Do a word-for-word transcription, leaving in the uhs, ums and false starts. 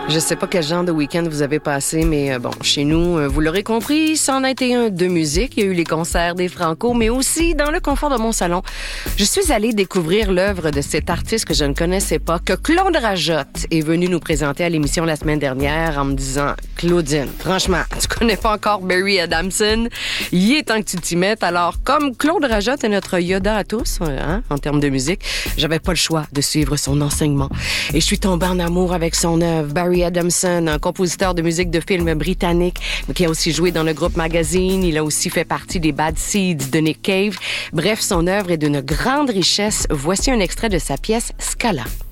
Je sais pas quel genre de week-end vous avez passé, mais euh, bon, chez nous, euh, vous l'aurez compris, ça en a été un de musique. Il y a eu les concerts des Franco, mais aussi dans le confort de mon salon. Je suis allée découvrir l'œuvre de cet artiste que je ne connaissais pas, que Claude Rajotte est venu nous présenter à l'émission la semaine dernière en me disant « Claudine, franchement, tu connais pas encore Barry Adamson? Il est temps que tu t'y mettes. » Alors, comme Claude Rajotte est notre Yoda à tous, hein, en termes de musique, j'avais pas le choix de suivre son enseignement. Et je suis tombée en amour avec son œuvre. Barry Adamson, un compositeur de musique de film britannique, mais qui a aussi joué dans le groupe Magazine. Il a aussi fait partie des Bad Seeds de Nick Cave. Bref, son œuvre est d'une grande richesse. Voici un extrait de sa pièce Scala.